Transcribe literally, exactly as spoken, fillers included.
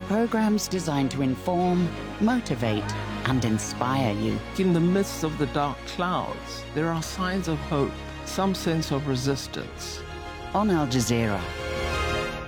Programs designed to inform, motivate, and inspire you. In the midst of the dark clouds, there are signs of hope, some sense of resistance. On Al Jazeera,